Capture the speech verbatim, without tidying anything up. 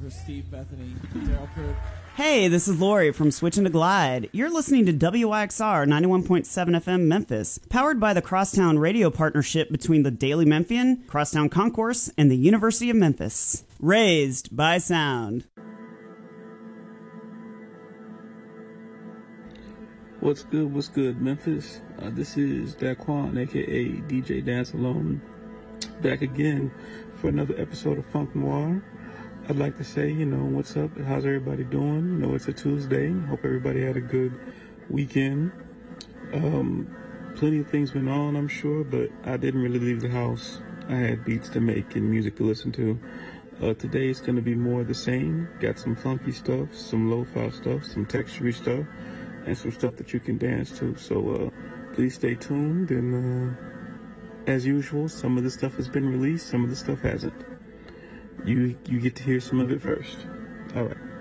for Steve Bethany, Daryl Kirk. Hey, this is Lori from Switchin' to Glide. You're listening to W I X R ninety-one point seven F M Memphis, powered by the Crosstown Radio partnership between the Daily Memphian, Crosstown Concourse, and the University of Memphis. Raised by sound. What's good, what's good, Memphis? Uh, this is Daquan, a k a. D J Dance Alone, back again for another episode of Funk Noir. I'd like to say, you know, what's up? How's everybody doing? You know, it's a Tuesday. Hope everybody had a good weekend. Um, plenty of things went on, I'm sure, but I didn't really leave the house. I had beats to make and music to listen to. Uh, today is going to be more of the same. Got some funky stuff, some lo-fi stuff, some texture-y stuff, and some stuff that you can dance to. So uh, please stay tuned. And uh, as usual, some of the stuff has been released, some of the stuff hasn't. You you get to hear some of it first. All right.